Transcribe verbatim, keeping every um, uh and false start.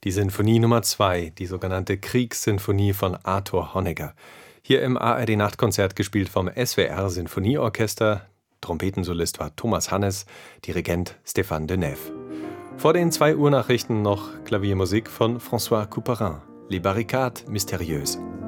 Die Sinfonie Nummer zwei, die sogenannte Kriegssinfonie von Arthur Honegger. Hier im A R D-Nachtkonzert gespielt vom S W R-Sinfonieorchester. Trompetensolist war Thomas Hannes, Dirigent Stéphane Denève. Vor den zwei Uhr Nachrichten noch Klaviermusik von François Couperin. Les Barricades mystérieuses.